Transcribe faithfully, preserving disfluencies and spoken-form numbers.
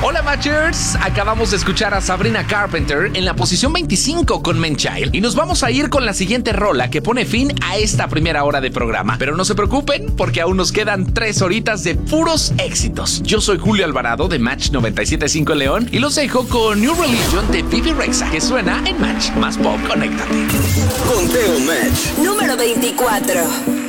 Hola Matchers, acabamos de escuchar a Sabrina Carpenter en la posición veinticinco con Man Child y nos vamos a ir con la siguiente rola que pone fin a esta primera hora de programa. Pero no se preocupen porque aún nos quedan tres horitas de puros éxitos. Yo soy Julio Alvarado de Match noventa y siete punto cinco León y los dejo con New Religion de Bebe Rexha, que suena en Match más Pop. Conéctate. Conteo Match número veinticuatro.